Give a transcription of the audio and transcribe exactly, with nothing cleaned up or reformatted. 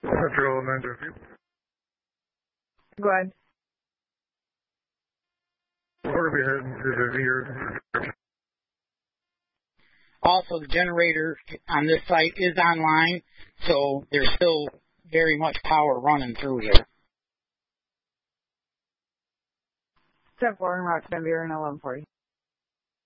Central nine fifty. Go ahead. Where are we heading to the near? Also, the generator on this site is online, so there's still very much power running through here. ten four, Rock Van Buren, eleven forty.